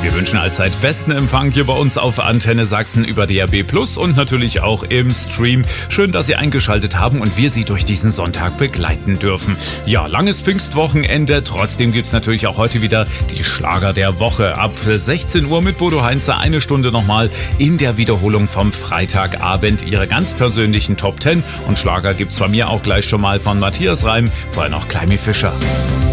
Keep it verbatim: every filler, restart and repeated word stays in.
Wir wünschen allzeit besten Empfang hier bei uns auf Antenne Sachsen über D A B plus und natürlich auch im Stream. Schön, dass Sie eingeschaltet haben und wir Sie durch diesen Sonntag begleiten dürfen. Ja, langes Pfingstwochenende. Trotzdem gibt's natürlich auch heute wieder die Schlager der Woche. Ab sechzehn Uhr mit Bodo Heinze eine Stunde nochmal in der Wiederholung vom Freitagabend. Ihre ganz persönlichen Top zehn und Schlager gibt's von mir auch gleich schon mal von Matthias Reim. Vorher noch Climie Fischer.